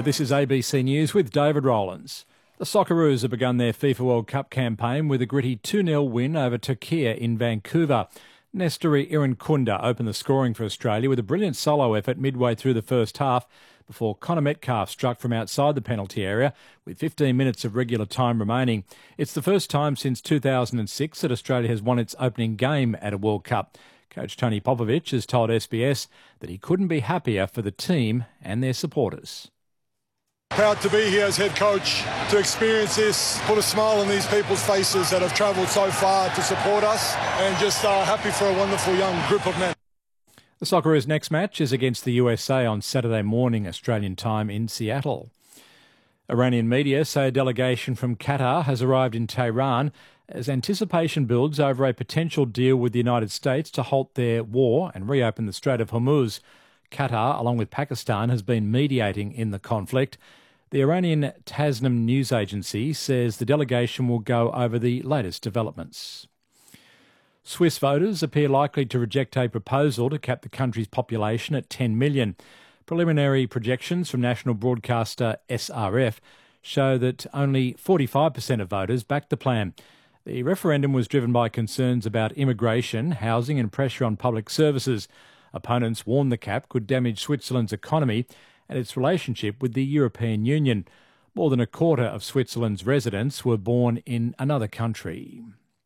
This is ABC News with David Rowlands. The Socceroos have begun their FIFA World Cup campaign with a gritty 2-0 win over Turkey in Vancouver. Nestori Irankunda opened the scoring for Australia with a brilliant solo effort midway through the first half before Connor Metcalfe struck from outside the penalty area with 15 minutes of regular time remaining. It's the first time since 2006 that Australia has won its opening game at a World Cup. Coach Tony Popovic has told SBS that he couldn't be happier for the team and their supporters. Proud to be here as head coach, to experience this, put a smile on these people's faces that have travelled so far to support us, and just happy for a wonderful young group of men. The Socceroos' next match is against the USA on Saturday morning Australian time in Seattle. Iranian media say a delegation from Qatar has arrived in Tehran as anticipation builds over a potential deal with the United States to halt their war and reopen the Strait of Hormuz. Qatar, along with Pakistan, has been mediating in the conflict. The Iranian Tasnim news agency says the delegation will go over the latest developments. Swiss voters appear likely to reject a proposal to cap the country's population at 10 million. Preliminary projections from national broadcaster SRF show that only 45% of voters backed the plan. The referendum was driven by concerns about immigration, housing and pressure on public services. Opponents warned the cap could damage Switzerland's economy and its relationship with the European Union. More than a quarter of Switzerland's residents were born in another country.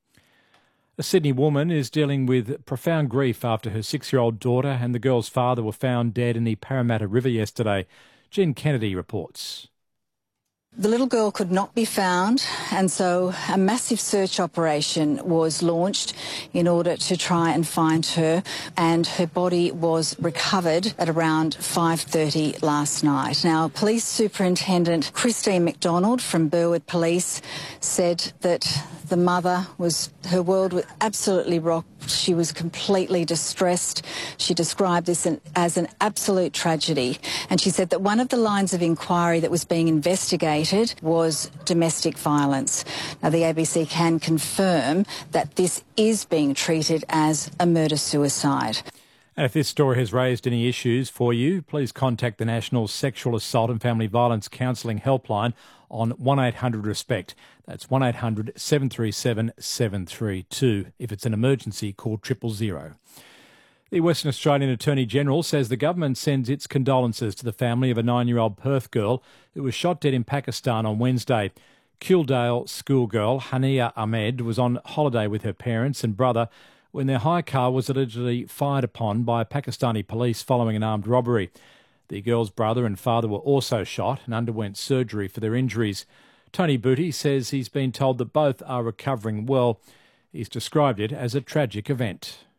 A Sydney woman is dealing with profound grief after her 6-year-old daughter and the girl's father were found dead in the Parramatta River yesterday. Jean Kennedy reports. The little girl could not be found, and so a massive search operation was launched in order to try and find her, and her body was recovered at around 5:30 last night. Now, Police Superintendent Christine McDonald from Burwood Police said that the mother her world was absolutely rocked. She was completely distressed. She described this as an absolute tragedy, and she said that one of the lines of inquiry that was being investigated was domestic violence. Now, the ABC can confirm that this is being treated as a murder-suicide. And if this story has raised any issues for you, please contact the National Sexual Assault and Family Violence Counselling Helpline on 1800-RESPECT. That's 1800-737-732. If it's an emergency, call 000. The Western Australian Attorney-General says the government sends its condolences to the family of a 9-year-old Perth girl who was shot dead in Pakistan on Wednesday. Kildale schoolgirl Hania Ahmed was on holiday with her parents and brother when their hire car was allegedly fired upon by Pakistani police following an armed robbery. The girl's brother and father were also shot and underwent surgery for their injuries. Tony Booty says he's been told that both are recovering well. He's described it as a tragic event.